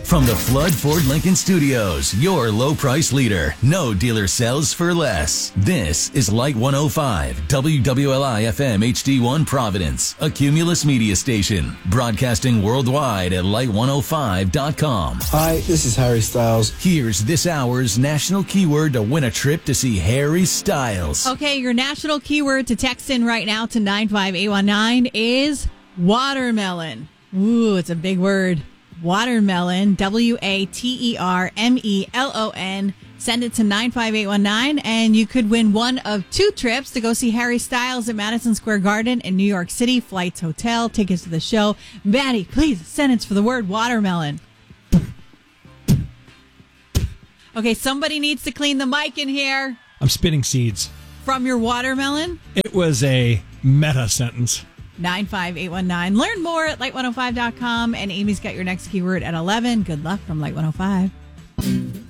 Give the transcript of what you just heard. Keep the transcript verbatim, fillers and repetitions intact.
From the Flood Ford Lincoln Studios, your low price leader. No dealer sells for less. This is Light one oh five, W W L I F M H D one Providence, a Cumulus media station. Broadcasting worldwide at light one oh five dot com. Hi, this is Harry Styles. Here's this hour's national keyword to win a trip to see Harry Styles. Okay, your national keyword to text in right now to nine five eight one nine is watermelon. Ooh, it's a big word. Watermelon, W A T E R M E L O N. Send it to nine five eight one nine, and you could win one of two trips to go see Harry Styles at Madison Square Garden in New York City. Flights, hotel, tickets to the show. Maddie, please, sentence for the word watermelon. Okay, somebody needs to clean the mic in here. I'm spitting seeds. From your watermelon? It was a meta sentence. nine five eight one nine. Learn more at light one oh five dot com. And Amy's got your next keyword at eleven. Good luck from Light one oh five.